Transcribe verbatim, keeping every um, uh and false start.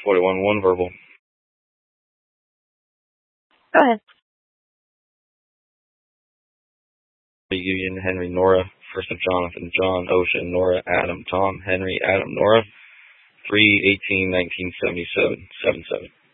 forty-one, one verbal. Go ahead. Union, Henry, Nora. First of Jonathan, John, Ocean, Nora, Adam, Tom, Henry, Adam, Nora. three eighteen nineteen seventy-seven, seven seven.